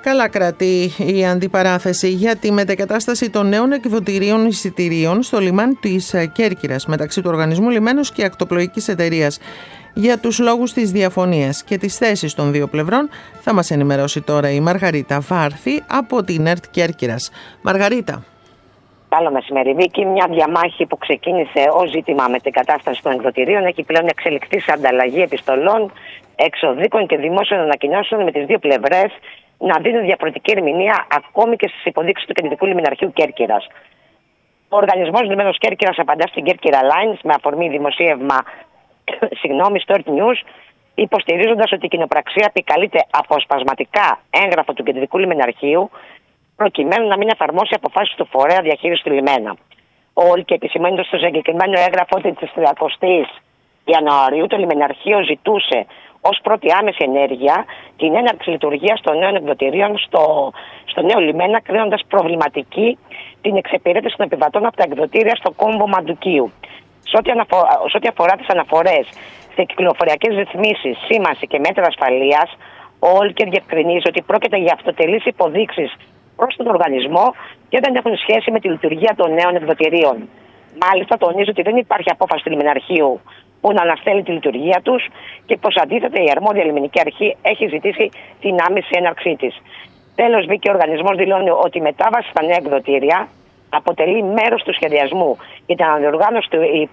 Καλά κρατεί η αντιπαράθεση για τη μετεγκατάσταση των νέων εκδοτηρίων εισιτηρίων στο λιμάνι της Κέρκυρας μεταξύ του Οργανισμού Λιμένος και Ακτοπλοϊκής Εταιρείας. Για τους λόγους της διαφωνίας και τις θέσεις των δύο πλευρών θα μας ενημερώσει τώρα η Μαργαρίτα Βάρθη από την ΕΡΤ Κέρκυρας. Μαργαρίτα. Καλό μεσημέρι, Βίκη. Μια διαμάχη που ξεκίνησε ως ζήτημα μετεγκατάσταση των εκδοτηρίων έχει πλέον εξελιχθεί σε ανταλλαγή επιστολών, εξοδίκων και δημόσιων ανακοινώσεων με τις δύο πλευρές να δίνουν διαφορετική ερμηνεία ακόμη και στις υποδείξεις του Κεντρικού Λιμεναρχείου Κέρκυρας. Ο Οργανισμός Λιμένος Κέρκυρας απαντά στην Κέρκυρα Lines με αφορμή δημοσίευμα στο Earth News, υποστηρίζοντας ότι η κοινοπραξία επικαλείται αποσπασματικά έγγραφο του Κεντρικού Λιμεναρχείου προκειμένου να μην εφαρμόσει αποφάσεις του φορέα διαχείρισης του λιμένα. Όλοι και επισημαίνοντας στο συγκεκριμένο έγγραφο ότι τις 30 Ιανουαρίου το Λιμεναρχείο ζητούσε ως πρώτη άμεση ενέργεια την έναρξη λειτουργίας των νέων εκδοτηρίων στο νέο λιμένα, κρίνοντας προβληματική την εξυπηρέτηση των επιβατών από τα εκδοτήρια στο κόμβο Μαντουκίου. Σε ό,τι αφορά τις αναφορές σε κυκλοφοριακές ρυθμίσεις, σήμανση και μέτρα ασφαλείας, ο Όλκερ διευκρινίζει ότι πρόκειται για αυτοτελείς υποδείξεις προς τον οργανισμό και δεν έχουν σχέση με τη λειτουργία των νέων εκδοτηρίων. Μάλιστα, τονίζει ότι δεν υπάρχει απόφαση του Λιμεναρχείου που να αναστέλει τη λειτουργία τους και πως αντίθετα η αρμόδια λιμενική αρχή έχει ζητήσει την άμεση έναρξή της. Τέλος, Βίκη, ο οργανισμός δηλώνει ότι η μετάβαση στα νέα εκδοτήρια αποτελεί μέρος του σχεδιασμού για την αναδιοργάνωση του